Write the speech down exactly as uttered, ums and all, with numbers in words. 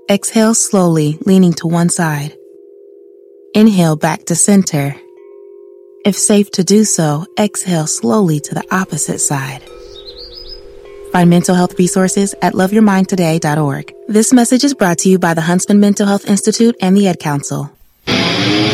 Exhale slowly, leaning to one side. Inhale back to center. If safe to do so, exhale slowly to the opposite side. Find mental health resources at love your mind today dot org. This message is brought to you by the Huntsman Mental Health Institute and the Ad Council.